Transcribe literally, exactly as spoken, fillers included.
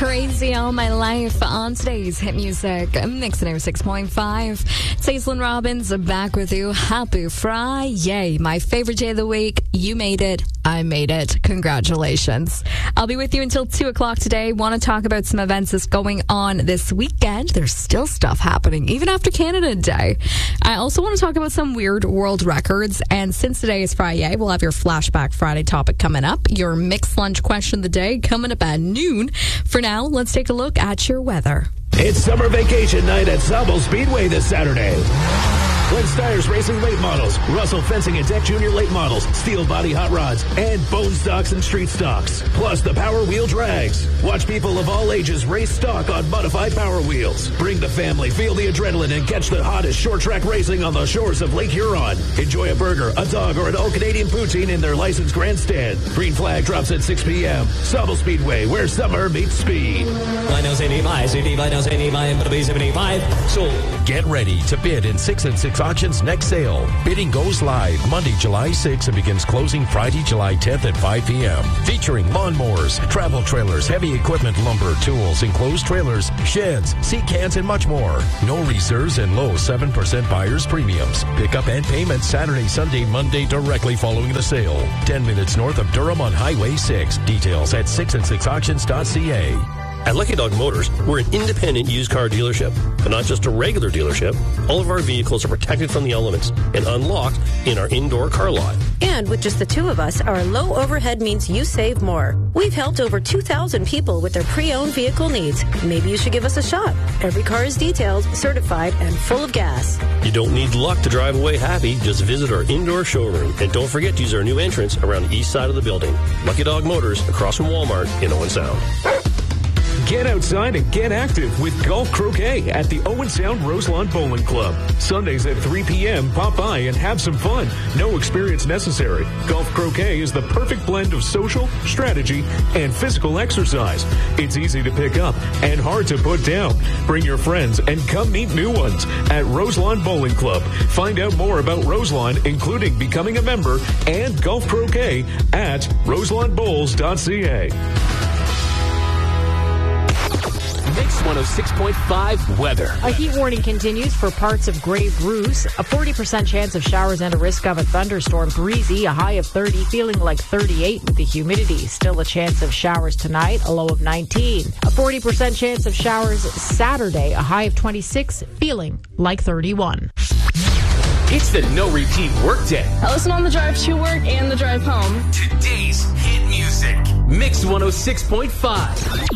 Crazy All My Life on today's Hit Music Mix oh six point five. It's Aislinn Robbins back with you. Happy Friday. My favorite day of the week. You made it. I made it. Congratulations. I'll be with you until two o'clock today. Want to talk about some events that's going on this weekend. There's still stuff happening, even after Canada Day. I also want to talk about some weird world records. And since today is Friday, we'll have your Flashback Friday topic coming up. Your mixed lunch question of the day coming up at noon. For now, let's take a look at your weather. It's summer vacation night at Sauble Speedway this Saturday. Glenn Steyer's Racing Late Models, Russell Fencing and Tech Junior Late Models, Steel Body Hot Rods, and Bone Stocks and Street Stocks. Plus the Power Wheel Drags. Watch people of all ages race stock on modified Power Wheels. Bring the family, feel the adrenaline, and catch the hottest short track racing on the shores of Lake Huron. Enjoy a burger, a dog, or an all-Canadian poutine in their licensed grandstand. Green flag drops at six p.m. Sauble Speedway, where summer meets speed. So get ready to bid in six and six Auctions next sale. Bidding goes live Monday, July sixth and begins closing Friday, July tenth at five p.m. Featuring lawnmowers, travel trailers, heavy equipment, lumber, tools, enclosed trailers, sheds, seat cans, and much more. No reserves and low seven percent buyer's premiums. Pickup and payment Saturday, Sunday, Monday directly following the sale. ten minutes north of Durham on Highway six. Details at six and six auctions dot c a. At Lucky Dog Motors, we're an independent used car dealership, but not just a regular dealership. All of our vehicles are protected from the elements and unlocked in our indoor car lot. And with just the two of us, our low overhead means you save more. We've helped over two thousand people with their pre-owned vehicle needs. Maybe you should give us a shot. Every car is detailed, certified, and full of gas. You don't need luck to drive away happy. Just visit our indoor showroom. And don't forget to use our new entrance around the east side of the building. Lucky Dog Motors, across from Walmart in Owen Sound. Get outside and get active with golf croquet at the Owen Sound Roselawn Bowling Club. Sundays at three p.m. Pop by and have some fun. No experience necessary. Golf croquet is the perfect blend of social, strategy, and physical exercise. It's easy to pick up and hard to put down. Bring your friends and come meet new ones at Roselawn Bowling Club. Find out more about Roselawn, including becoming a member and golf croquet at roselawn bowls dot c a. Mix one oh six point five weather. A heat warning continues for parts of Grey Bruce. A forty percent chance of showers and a risk of a thunderstorm. Breezy, a high of thirty, feeling like thirty-eight with the humidity. Still a chance of showers tonight, a low of nineteen. A forty percent chance of showers Saturday, a high of twenty-six, feeling like thirty-one. It's the no repeat workday. I listen on the drive to work and the drive home. Today's hit music. Mix one oh six point five.